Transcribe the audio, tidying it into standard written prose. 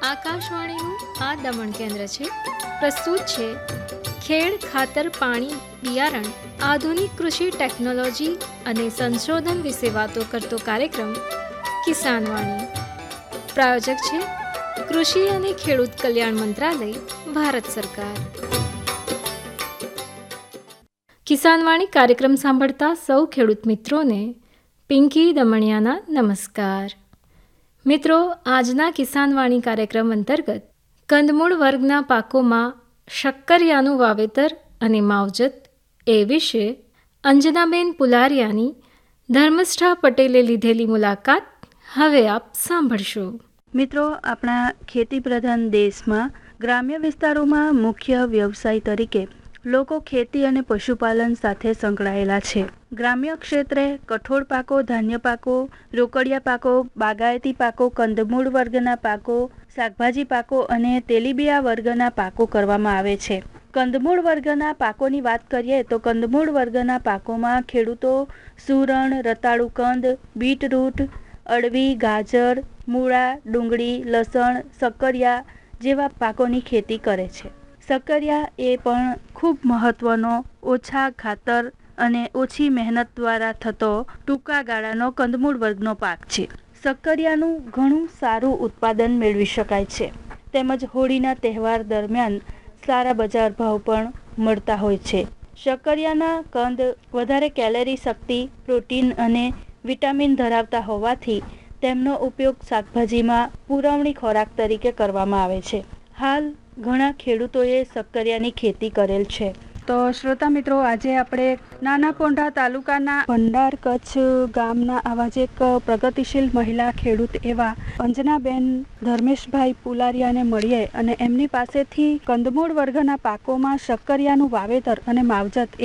આકાશવાણીનું આ દમણ કેન્દ્ર છે. પ્રસ્તુત છે ખેડ ખાતર પાણી બિયારણ આધુનિક કૃષિ ટેકનોલોજી અને સંશોધન વિશે વાતો કરતો કાર્યક્રમ કિસાનવાણી. પ્રાયોજક છે કૃષિ અને ખેડૂત કલ્યાણ મંત્રાલય, ભારત સરકાર. કિસાનવાણી કાર્યક્રમ સાંભળતા સૌ ખેડૂત મિત્રોને પિંકી દમણિયાના નમસ્કાર. મિત્રો, આજના કિસાનવાણી કાર્યક્રમ અંતર્ગત કંદમૂળ વર્ગના પાકોમાં શક્કરિયાનું વાવેતર અને માવજત એ વિશે અંજનાબેન પુલારિયાની ધર્મષ્ઠા પટેલે લીધેલી મુલાકાત હવે આપ સાંભળશો. મિત્રો, આપણા ખેતી પ્રધાન દેશમાં ગ્રામ્ય વિસ્તારોમાં મુખ્ય વ્યવસાય તરીકે લોકો ખેતી અને પશુપાલન સાથે સંકળાયેલા છે. ગ્રામ્ય ક્ષેત્રે કઠોળ પાકો, ધાન્ય પાકો, રોકડિયા પાકો, બાગાયતી પાકો, કંદમૂળ વર્ગના પાકો, શાકભાજી પાકો અને તેલીબિયા વર્ગના પાકો કરવામાં આવે છે. કંદમૂળ વર્ગના પાકોની વાત કરીએ તો કંદમૂળ વર્ગના પાકોમાં ખેડૂતો સુરણ, રતાળુ કંદ, બીટરૂટ, અળવી, ગાજર, મૂળા, ડુંગળી, લસણ, શક્કરિયા જેવા પાકોની ખેતી કરે છે. શક્કરિયા એ પણ ખૂબ મહત્વનો, ઓછા ખાતર અને ઓછી મહેનત દ્વારા થતો ટૂંકા ગાળાનો કંદમૂળ વર્ગનો પાક છે. શક્કરિયાનું ઘણું સારું ઉત્પાદન મેળવી શકાય છે. તેમજ હોળીના તહેવાર દરમિયાન સારા બજાર ભાવ પણ મળતા હોય છે. શક્કરિયાના કંદ વધારે કેલરી શક્તિ, પ્રોટીન અને વિટામિન ધરાવતા હોવાથી તેમનો ઉપયોગ શાકભાજીમાં પુરવણી ખોરાક તરીકે કરવામાં આવે છે. હાલ ઘણા ખેડૂતોએ શક્કરિયાની ખેતી કરેલ છે. તો શ્રોતા મિત્રો, આજે આપણે નાના પોંઢા તાલુકાના ભંડાર કચ્છ ગામના આવા જ એક પ્રગતિશીલ મહિલા ખેડૂત એવા અંજનાબેન ધર્મેશભાઈ પુલારિયાને મળીએ અને એમની પાસેથી કંદમૂળ વર્ગના પાકોમાં શક્કરિયાનું વાવેતર અને માવજત